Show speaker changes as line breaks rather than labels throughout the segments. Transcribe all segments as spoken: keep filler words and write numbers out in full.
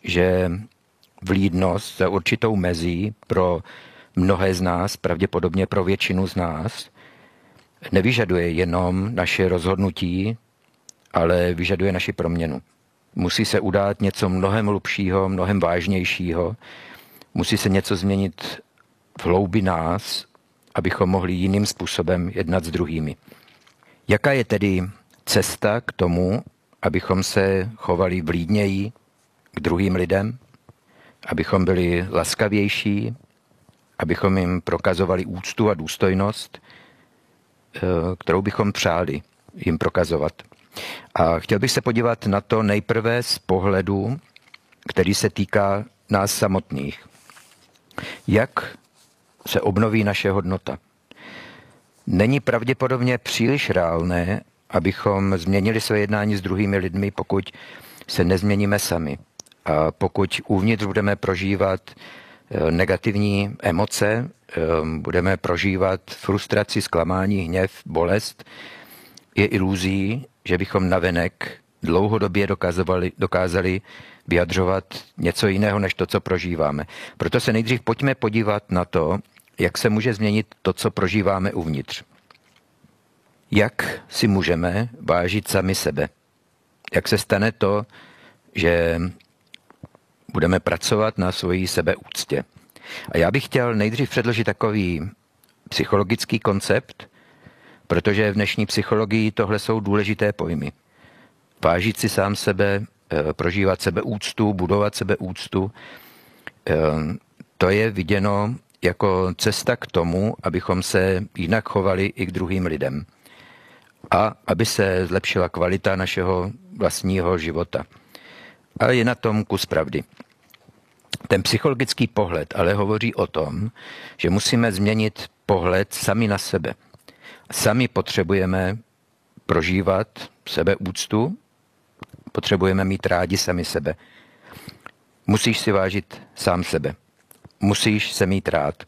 že vlídnost za určitou mezí pro mnohé z nás, pravděpodobně pro většinu z nás, nevyžaduje jenom naše rozhodnutí, ale vyžaduje naši proměnu. Musí se udát něco mnohem hlubšího, mnohem vážnějšího. Musí se něco změnit v hloubi nás, abychom mohli jiným způsobem jednat s druhými. Jaká je tedy cesta k tomu, abychom se chovali vlídněji k druhým lidem, abychom byli laskavější, abychom jim prokazovali úctu a důstojnost, kterou bychom přáli jim prokazovat. A chtěl bych se podívat na to nejprve z pohledu, který se týká nás samotných. Jak se obnoví naše hodnota? Není pravděpodobně příliš reálné, abychom změnili své jednání s druhými lidmi, pokud se nezměníme sami. A pokud uvnitř budeme prožívat negativní emoce, budeme prožívat frustraci, zklamání, hněv, bolest, je iluzí, že bychom navenek dlouhodobě dokázali, dokázali vyjadřovat něco jiného, než to, co prožíváme. Proto se nejdřív pojďme podívat na to, jak se může změnit to, co prožíváme uvnitř. Jak si můžeme vážit sami sebe? Jak se stane to, že budeme pracovat na svojí sebeúctě? A já bych chtěl nejdřív předložit takový psychologický koncept, protože v dnešní psychologii tohle jsou důležité pojmy. Vážit si sám sebe, prožívat sebeúctu, budovat sebeúctu, to je viděno jako cesta k tomu, abychom se jinak chovali i k druhým lidem. A aby se zlepšila kvalita našeho vlastního života. A je na tom kus pravdy. Ten psychologický pohled ale hovoří o tom, že musíme změnit pohled sami na sebe. Sami potřebujeme prožívat sebeúctu, potřebujeme mít rádi sami sebe. Musíš si vážit sám sebe. Musíš se mít rád.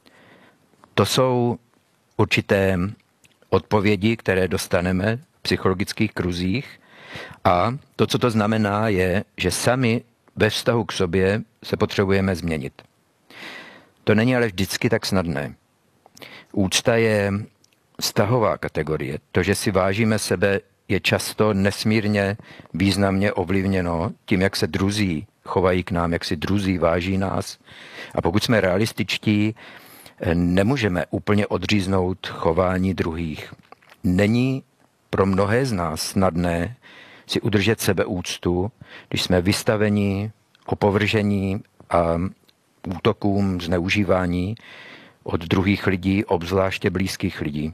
To jsou určité odpovědi, které dostaneme v psychologických kruzích. A to, co to znamená, je, že sami ve vztahu k sobě se potřebujeme změnit. To není ale vždycky tak snadné. Úcta je vztahová kategorie. To, že si vážíme sebe, je často nesmírně významně ovlivněno tím, jak se druzí chovají k nám, jak si druzí váží nás. A pokud jsme realističtí, nemůžeme úplně odříznout chování druhých. Není pro mnohé z nás snadné si udržet sebeúctu, když jsme vystaveni opovržení a útokům, zneužívání od druhých lidí, obzvláště blízkých lidí.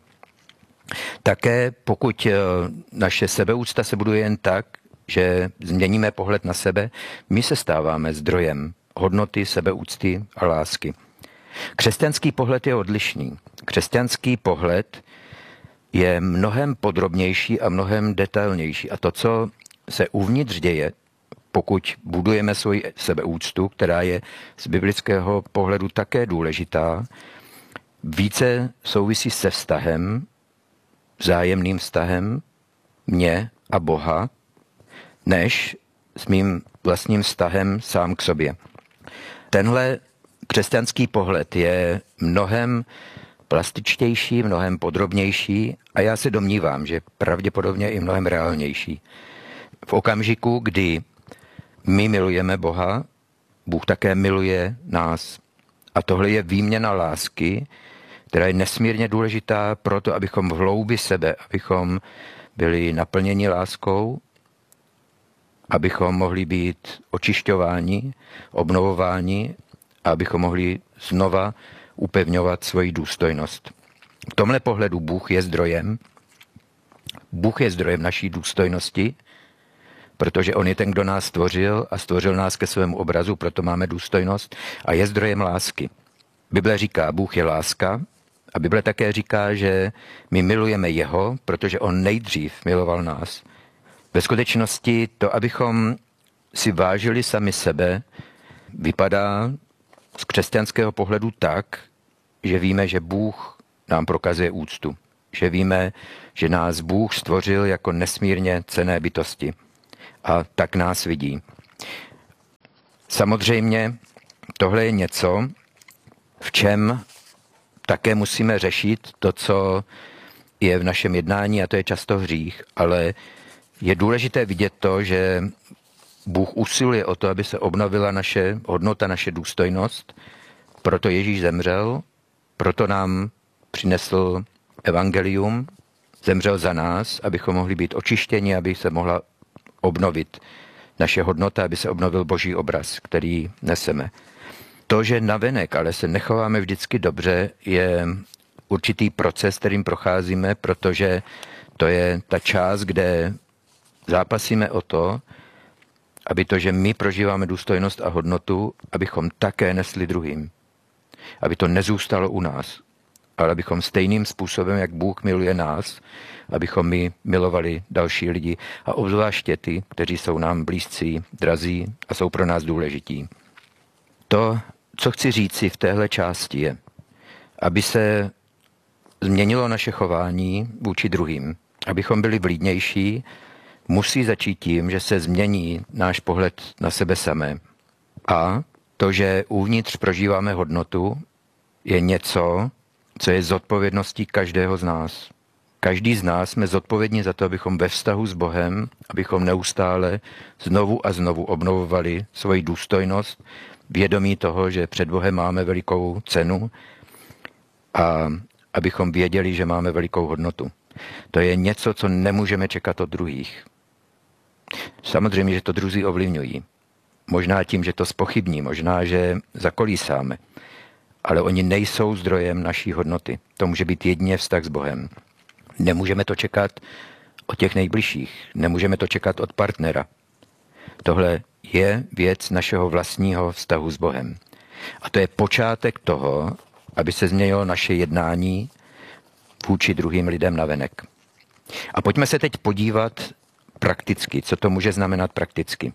Také pokud naše sebeúcta se buduje jen tak, že změníme pohled na sebe, my se stáváme zdrojem hodnoty, sebeúcty a lásky. Křesťanský pohled je odlišný. Křesťanský pohled je mnohem podrobnější a mnohem detailnější. A to, co se uvnitř děje, pokud budujeme svoji sebeúctu, která je z biblického pohledu také důležitá, více souvisí se vztahem, vzájemným vztahem mě a Boha, než s mým vlastním vztahem sám k sobě. Tenhle křesťanský pohled je mnohem plastičtější, mnohem podrobnější a já se domnívám, že pravděpodobně i mnohem reálnější. V okamžiku, kdy my milujeme Boha, Bůh také miluje nás. A tohle je výměna lásky, která je nesmírně důležitá pro to, abychom v hloubi sebe, abychom byli naplněni láskou, abychom mohli být očišťováni, obnovováni a abychom mohli znova upevňovat svoji důstojnost. V tomhle pohledu Bůh je zdrojem. Bůh je zdrojem naší důstojnosti, protože on je ten, kdo nás stvořil a stvořil nás ke svému obrazu, proto máme důstojnost a je zdrojem lásky. Bible říká, Bůh je láska a Bible také říká, že my milujeme jeho, protože on nejdřív miloval nás. Ve skutečnosti to, abychom si vážili sami sebe, vypadá z křesťanského pohledu tak, že víme, že Bůh nám prokazuje úctu. Že víme, že nás Bůh stvořil jako nesmírně cenné bytosti. A tak nás vidí. Samozřejmě tohle je něco, v čem také musíme řešit to, co je v našem jednání, a to je často hřích, ale je důležité vidět to, že Bůh usiluje o to, aby se obnovila naše hodnota, naše důstojnost, proto Ježíš zemřel, proto nám přinesl evangelium, zemřel za nás, abychom mohli být očištěni, aby se mohla obnovit naše hodnota, aby se obnovil Boží obraz, který neseme. To, že navenek, ale se nechováme vždycky dobře, je určitý proces, kterým procházíme, protože to je ta část, kde zápasíme o to, aby to, že my prožíváme důstojnost a hodnotu, abychom také nesli druhým. Aby to nezůstalo u nás, ale abychom stejným způsobem, jak Bůh miluje nás, abychom my milovali další lidi a obzvláště ty, kteří jsou nám blízcí, drazí a jsou pro nás důležití. To, co chci říci v téhle části je, aby se změnilo naše chování vůči druhým, abychom byli vlídnější, musí začít tím, že se změní náš pohled na sebe samé. A to, že uvnitř prožíváme hodnotu, je něco, co je zodpovědností každého z nás. Každý z nás jsme zodpovědní za to, abychom ve vztahu s Bohem, abychom neustále znovu a znovu obnovovali svoji důstojnost, vědomí toho, že před Bohem máme velikou cenu a abychom věděli, že máme velikou hodnotu. To je něco, co nemůžeme čekat od druhých. Samozřejmě, že to druzí ovlivňují. Možná tím, že to zpochybní, možná, že zakolísáme. Ale oni nejsou zdrojem naší hodnoty. To může být jedině vztah s Bohem. Nemůžeme to čekat od těch nejbližších. Nemůžeme to čekat od partnera. Tohle je věc našeho vlastního vztahu s Bohem. A to je počátek toho, aby se změnilo naše jednání vůči druhým lidem navenek. A pojďme se teď podívat prakticky, co to může znamenat prakticky.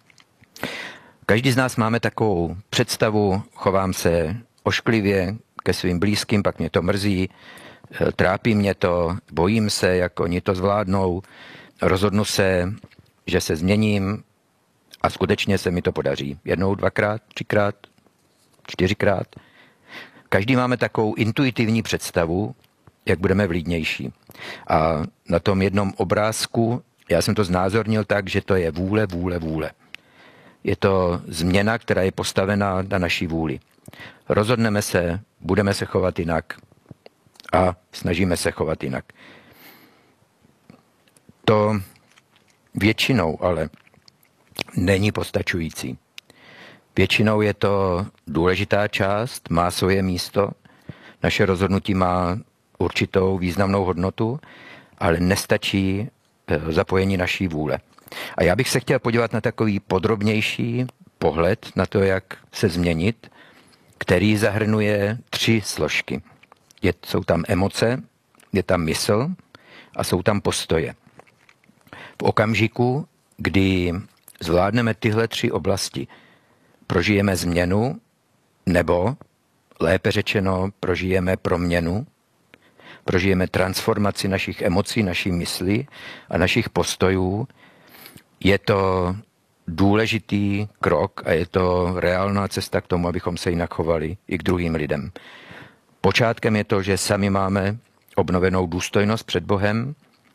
Každý z nás máme takovou představu, chovám se ošklivě ke svým blízkým, pak mě to mrzí, trápí mě to, bojím se, jak oni to zvládnou, rozhodnu se, že se změním a skutečně se mi to podaří. Jednou, dvakrát, třikrát, čtyřikrát. Každý máme takovou intuitivní představu, jak budeme vlídnější. A na tom jednom obrázku já jsem to znázornil tak, že to je vůle, vůle, vůle. Je to změna, která je postavena na naší vůli. Rozhodneme se, budeme se chovat jinak a snažíme se chovat jinak. To většinou ale není postačující. Většinou je to důležitá část, má svoje místo, naše rozhodnutí má určitou významnou hodnotu, ale nestačí zapojení naší vůle. A já bych se chtěl podívat na takový podrobnější pohled na to, jak se změnit, který zahrnuje tři složky. Je, jsou tam emoce, je tam mysl a jsou tam postoje. V okamžiku, kdy zvládneme tyhle tři oblasti, prožijeme změnu, nebo lépe řečeno, prožijeme proměnu, prožijeme transformaci našich emocí, naší mysli a našich postojů. Je to důležitý krok a je to reálná cesta k tomu, abychom se jinak chovali i k druhým lidem. Počátkem je to, že sami máme obnovenou důstojnost před Bohem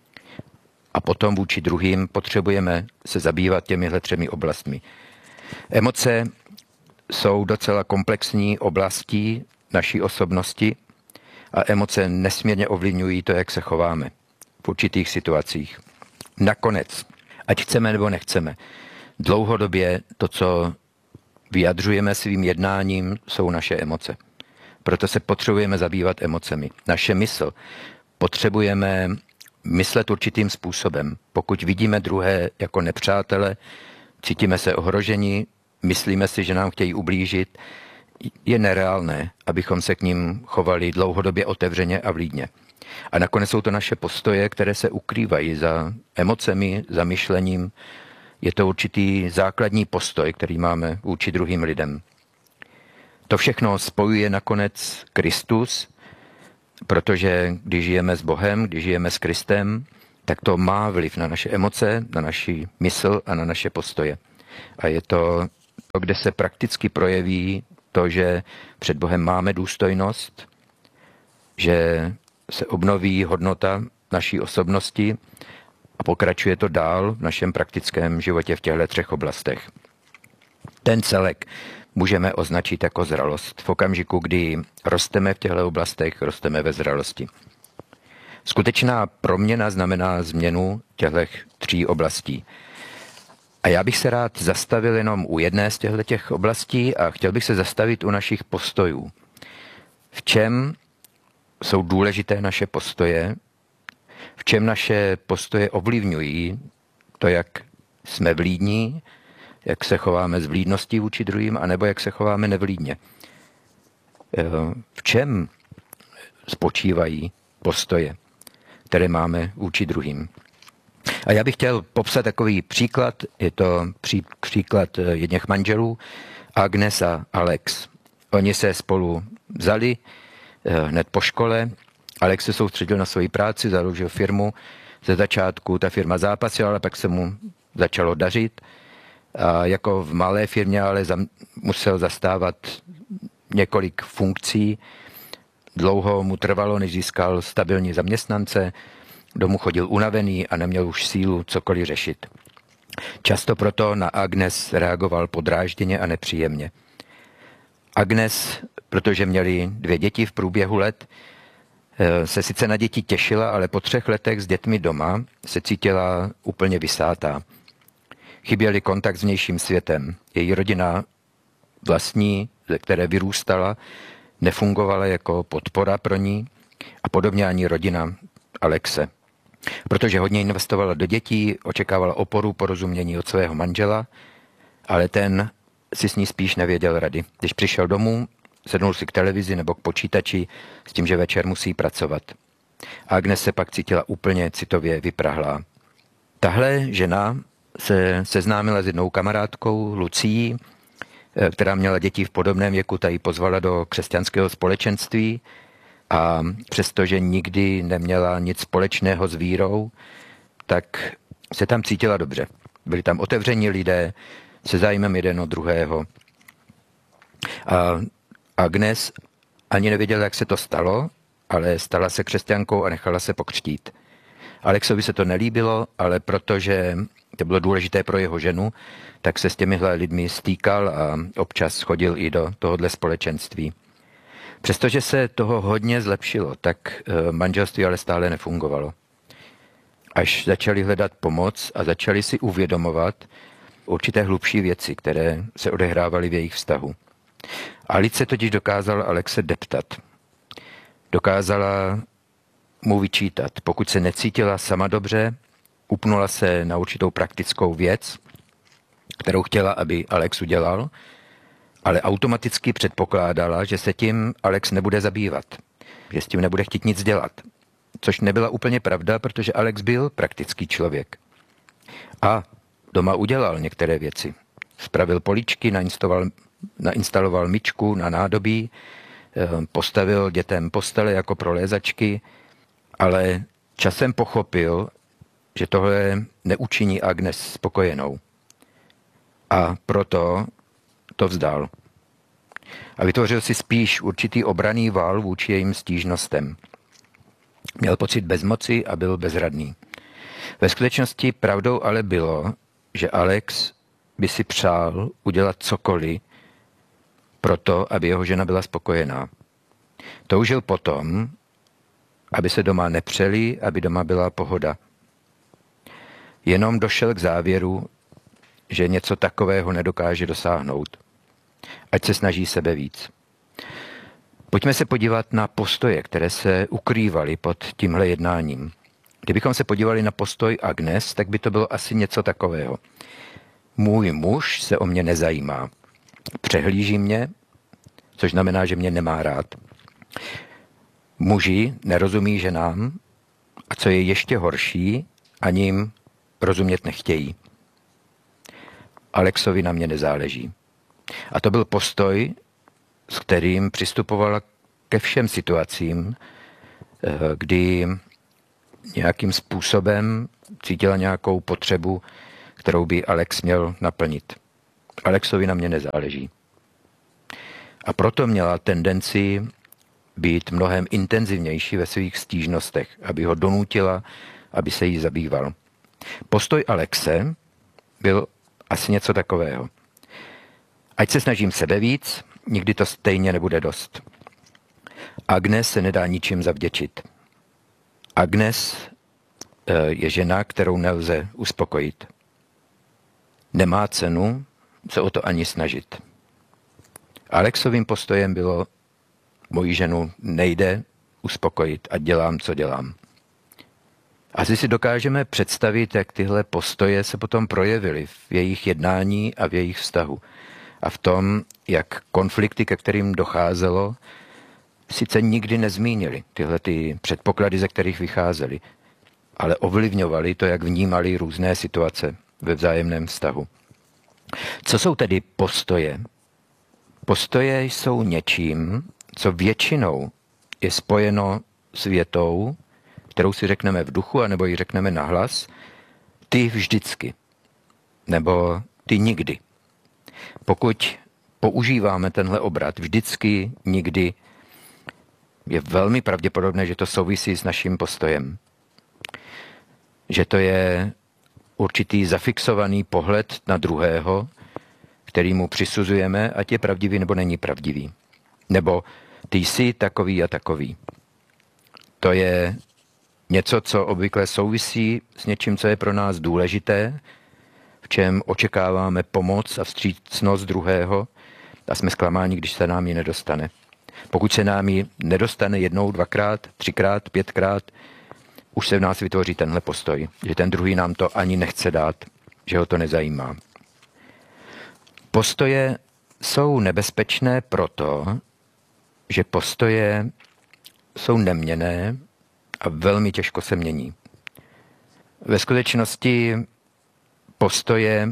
a potom vůči druhým potřebujeme se zabývat těmihle třemi oblastmi. Emoce jsou docela komplexní oblastí naší osobnosti a emoce nesmírně ovlivňují to, jak se chováme v určitých situacích. Nakonec, ať chceme nebo nechceme, dlouhodobě to, co vyjadřujeme svým jednáním, jsou naše emoce. Proto se potřebujeme zabývat emocemi. Naše mysl potřebujeme myslet určitým způsobem. Pokud vidíme druhé jako nepřátele, cítíme se ohroženi, myslíme si, že nám chtějí ublížit, je nereálné, abychom se k ním chovali dlouhodobě otevřeně a vlídně. A nakonec jsou to naše postoje, které se ukrývají za emocemi, za myšlením. Je to určitý základní postoj, který máme vůči druhým lidem. To všechno spojuje nakonec Kristus, protože když žijeme s Bohem, když žijeme s Kristem, tak to má vliv na naše emoce, na naši mysl a na naše postoje. A je to to, kde se prakticky projeví to, že před Bohem máme důstojnost, že se obnoví hodnota naší osobnosti a pokračuje to dál v našem praktickém životě v těchto třech oblastech. Ten celek můžeme označit jako zralost. V okamžiku, kdy rosteme v těchto oblastech, rosteme ve zralosti. Skutečná proměna znamená změnu těchto tří oblastí. A já bych se rád zastavil jenom u jedné z těchto oblastí a chtěl bych se zastavit u našich postojů. V čem jsou důležité naše postoje, v čem naše postoje ovlivňují to, jak jsme vlídní, jak se chováme s vlídností vůči druhým, anebo jak se chováme nevlídně. V čem spočívají postoje, které máme vůči druhým. A já bych chtěl popsat takový příklad, je to pří, příklad jedněch manželů, Agnes a Alex. Oni se spolu vzali hned po škole, Alex se soustředil na svoji práci, založil firmu, ze začátku ta firma zápasila, ale pak se mu začalo dařit. A jako v malé firmě ale zam, musel zastávat několik funkcí. Dlouho mu trvalo, než získal stabilní zaměstnance, domů chodil unavený a neměl už sílu cokoliv řešit. Často proto na Agnes reagoval podrážděně a nepříjemně. Agnes, protože měli dvě děti v průběhu let, se sice na děti těšila, ale po třech letech s dětmi doma se cítila úplně vysátá. Chyběli kontakt s vnějším světem. Její rodina vlastní, ze které vyrůstala, nefungovala jako podpora pro ní a podobně ani rodina Alexe. Protože hodně investovala do dětí, očekávala oporu, porozumění od svého manžela, ale ten si s ní spíš nevěděl rady. Když přišel domů, sednul si k televizi nebo k počítači s tím, že večer musí pracovat. A Agnes se pak cítila úplně citově vyprahlá. Tahle žena se seznámila s jednou kamarádkou, Lucií, která měla děti v podobném věku, ta ji pozvala do křesťanského společenství a přestože nikdy neměla nic společného s vírou, tak se tam cítila dobře. Byli tam otevření lidé se zájmem jeden od druhého. A Agnes ani nevěděla, jak se to stalo, ale stala se křesťankou a nechala se pokřtít. Alexovi se to nelíbilo, ale protože to bylo důležité pro jeho ženu, tak se s těmihle lidmi stýkal a občas chodil i do tohohle společenství. Přestože se toho hodně zlepšilo, tak manželství ale stále nefungovalo. Až začali hledat pomoc a začali si uvědomovat určité hlubší věci, které se odehrávaly v jejich vztahu. Alice totiž dokázala Alexe deptat. Dokázala mu vyčítat. Pokud se necítila sama dobře, upnula se na určitou praktickou věc, kterou chtěla, aby Alex udělal, ale automaticky předpokládala, že se tím Alex nebude zabývat, že s tím nebude chtít nic dělat. Což nebyla úplně pravda, protože Alex byl praktický člověk. A doma udělal některé věci. Spravil políčky, nainstaloval, nainstaloval myčku na nádobí, postavil dětem postele jako pro lézačky, ale časem pochopil, že tohle neučiní Agnes spokojenou. A proto to vzdal. A vytvořil si spíš určitý obranný val vůči jejím stížnostem. Měl pocit bezmoci a byl bezradný. Ve skutečnosti pravdou ale bylo, že Alex by si přál udělat cokoliv proto, aby jeho žena byla spokojená. Toužil potom, aby se doma nepřeli, aby doma byla pohoda. Jenom došel k závěru, že něco takového nedokáže dosáhnout. Ať se snaží sebe víc. Pojďme se podívat na postoje, které se ukrývaly pod tímhle jednáním. Kdybychom se podívali na postoj Agnes, tak by to bylo asi něco takového. Můj muž se o mě nezajímá. Přehlíží mě, což znamená, že mě nemá rád. Muži nerozumí ženám a co je ještě horší, ani jim rozumět nechtějí. Alexovi na mě nezáleží. A to byl postoj, s kterým přistupovala ke všem situacím, kdy nějakým způsobem cítila nějakou potřebu, kterou by Alex měl naplnit. Alexovi na mě nezáleží. A proto měla tendenci být mnohem intenzivnější ve svých stížnostech, aby ho donutila, aby se jí zabýval. Postoj Alexe byl asi něco takového. Ať se snažím sebe víc, nikdy to stejně nebude dost. Agnes se nedá ničím zavděčit. Agnes je žena, kterou nelze uspokojit. Nemá cenu se o to ani snažit. Alexovým postojem bylo, moji ženu nejde uspokojit a dělám, co dělám. Asi si dokážeme představit, jak tyhle postoje se potom projevily v jejich jednání a v jejich vztahu. A v tom, jak konflikty, ke kterým docházelo, sice nikdy nezmínili tyhle ty předpoklady, ze kterých vycházeli, ale ovlivňovali to, jak vnímali různé situace ve vzájemném vztahu. Co jsou tedy postoje? Postoje jsou něčím, co většinou je spojeno s větou, kterou si řekneme v duchu, anebo ji řekneme nahlas, ty vždycky, nebo ty nikdy. Pokud používáme tenhle obrat vždycky, nikdy, je velmi pravděpodobné, že to souvisí s naším postojem. Že to je určitý zafixovaný pohled na druhého, který mu přisuzujeme, ať je pravdivý nebo není pravdivý. Nebo ty jsi takový a takový. To je něco, co obvykle souvisí s něčím, co je pro nás důležité, v čem očekáváme pomoc a vstřícnost druhého a jsme zklamáni, když se nám ji nedostane. Pokud se nám ji nedostane jednou, dvakrát, třikrát, pětkrát, už se v nás vytvoří tenhle postoj, že ten druhý nám to ani nechce dát, že ho to nezajímá. Postoje jsou nebezpečné proto, že postoje jsou neměnné a velmi těžko se mění. Ve skutečnosti postoje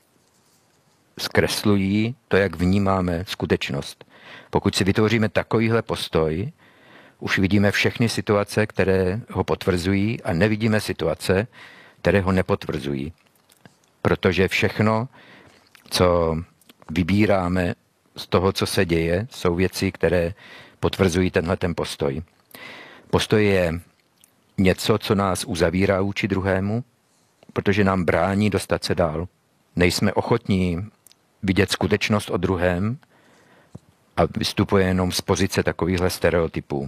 zkreslují to, jak vnímáme skutečnost. Pokud si vytvoříme takovýhle postoj, už vidíme všechny situace, které ho potvrzují a nevidíme situace, které ho nepotvrzují. Protože všechno, co vybíráme z toho, co se děje, jsou věci, které potvrzují tenhle ten postoj. Postoj je něco, co nás uzavírá vůči druhému, protože nám brání dostat se dál. Nejsme ochotní vidět skutečnost o druhém a vystupuje jenom z pozice takovýchhle stereotypů.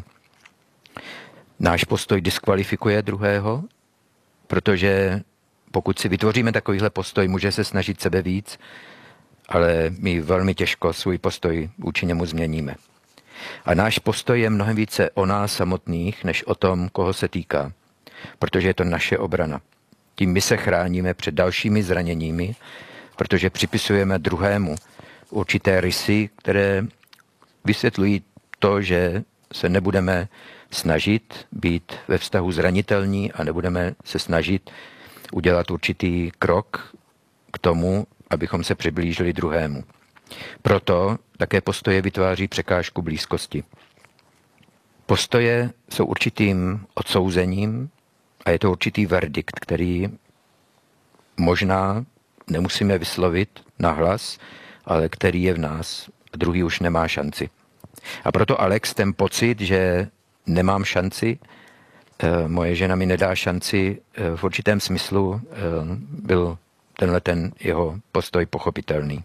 Náš postoj diskvalifikuje druhého, protože pokud si vytvoříme takovýhle postoj, může se snažit sebe víc, ale my velmi těžko svůj postoj vůči němu změníme. A náš postoj je mnohem více o nás samotných, než o tom, koho se týká, protože je to naše obrana. Tím my se chráníme před dalšími zraněními, protože připisujeme druhému určité rysy, které vysvětlují to, že se nebudeme snažit být ve vztahu zranitelní a nebudeme se snažit udělat určitý krok k tomu, abychom se přiblížili druhému. Proto také postoje vytváří překážku blízkosti. Postoje jsou určitým odsouzením a je to určitý verdikt, který možná nemusíme vyslovit nahlas, ale který je v nás a druhý už nemá šanci. A proto Alex ten pocit, že nemám šanci, moje žena mi nedá šanci, v určitém smyslu byl tenhle ten jeho postoj pochopitelný.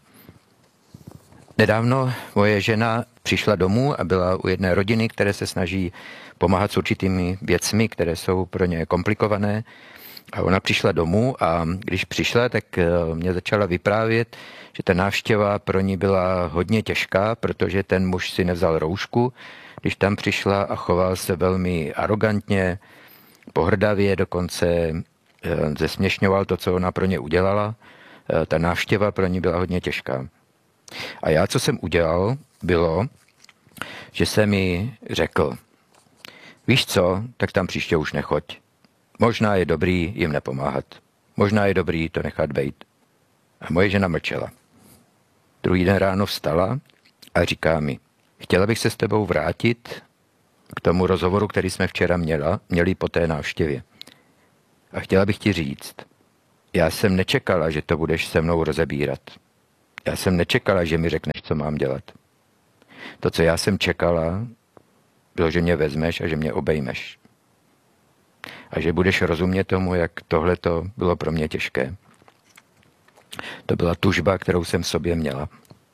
Nedávno moje žena přišla domů a byla u jedné rodiny, které se snaží pomáhat s určitými věcmi, které jsou pro ně komplikované. A ona přišla domů a když přišla, tak mě začala vyprávět, že ta návštěva pro ní byla hodně těžká, protože ten muž si nevzal roušku, když tam přišla a choval se velmi arrogantně, pohrdavě, dokonce zesměšňoval to, co ona pro ně udělala. Ta návštěva pro ní byla hodně těžká. A já, co jsem udělal, bylo, že jsem mi řekl, víš co, tak tam příště už nechoď. Možná je dobrý jim nepomáhat. Možná je dobrý to nechat bejt. A moje žena mlčela. Druhý den ráno vstala a říká mi, chtěla bych se s tebou vrátit k tomu rozhovoru, který jsme včera měla, měli po té návštěvě. A chtěla bych ti říct, já jsem nečekala, že to budeš se mnou rozebírat. Já jsem nečekala, že mi řekneš, co mám dělat. To, co já jsem čekala, bylo, že mě vezmeš a že mě obejmeš. A že budeš rozumět tomu, jak tohle to bylo pro mě těžké. To byla tužba, kterou jsem v sobě měla.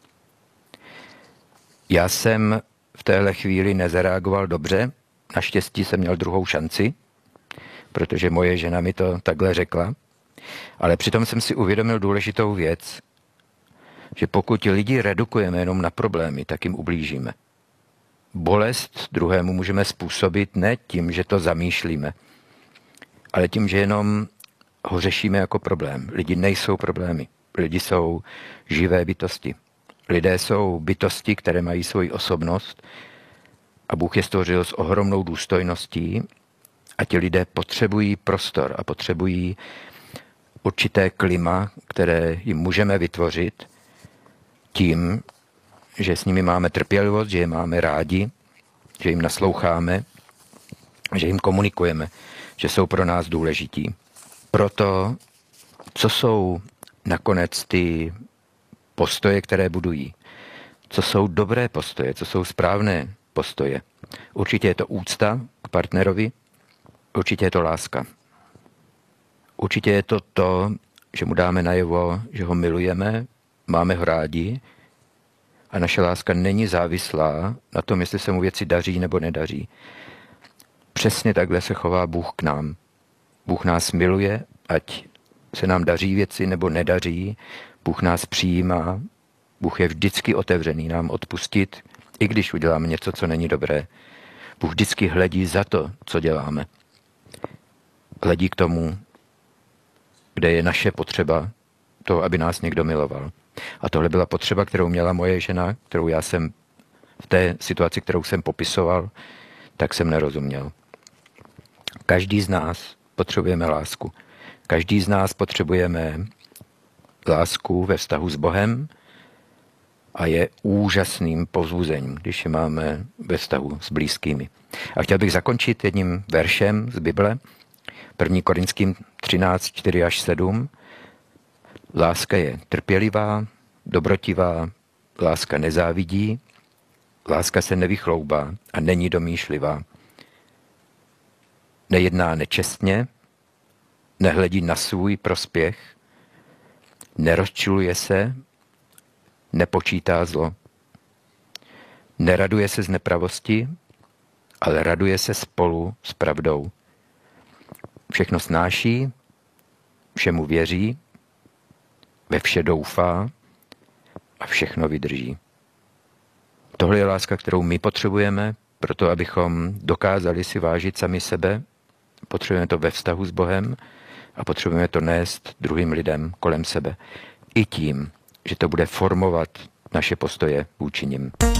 Já jsem v téhle chvíli nezareagoval dobře. Naštěstí jsem měl druhou šanci, protože moje žena mi to takhle řekla. Ale přitom jsem si uvědomil důležitou věc, že pokud lidi redukujeme jenom na problémy, tak jim ublížíme. Bolest druhému můžeme způsobit ne tím, že to zamýšlíme, ale tím, že jenom ho řešíme jako problém. Lidi nejsou problémy. Lidi jsou živé bytosti. Lidé jsou bytosti, které mají svoji osobnost a Bůh je stvořil s ohromnou důstojností a ti lidé potřebují prostor a potřebují určité klima, které jim můžeme vytvořit tím, že s nimi máme trpělivost, že je máme rádi, že jim nasloucháme, že jim komunikujeme, že jsou pro nás důležití. Proto, co jsou nakonec ty postoje, které budují? Co jsou dobré postoje? Co jsou správné postoje? Určitě je to úcta k partnerovi, určitě je to láska. Určitě je to to, že mu dáme najevo, že ho milujeme, máme ho rádi a naše láska není závislá na tom, jestli se mu věci daří nebo nedaří. Přesně takhle se chová Bůh k nám. Bůh nás miluje, ať se nám daří věci nebo nedaří. Bůh nás přijímá. Bůh je vždycky otevřený nám odpustit, i když uděláme něco, co není dobré. Bůh vždycky hledí za to, co děláme. Hledí k tomu, kde je naše potřeba, to, aby nás někdo miloval. A tohle byla potřeba, kterou měla moje žena, kterou já jsem v té situaci, kterou jsem popisoval, tak jsem nerozuměl. Každý z nás potřebujeme lásku. Každý z nás potřebujeme lásku ve vztahu s Bohem a je úžasným povzbuzením, když je máme ve vztahu s blízkými. A chtěl bych zakončit jedním veršem z Bible, první Korinským třináct, čtyři až sedm. Láska je trpělivá, dobrotivá, láska nezávidí, láska se nevychloubá a není domýšlivá. Nejedná nečestně, nehledí na svůj prospěch, nerozčiluje se, nepočítá zlo. Neraduje se z nepravosti, ale raduje se spolu s pravdou. Všechno snáší, všemu věří, ve vše doufá a všechno vydrží. Tohle je láska, kterou my potřebujeme, proto abychom dokázali si vážit sami sebe. Potřebujeme to ve vztahu s Bohem a potřebujeme to nést druhým lidem kolem sebe. I tím, že to bude formovat naše postoje vůči nim.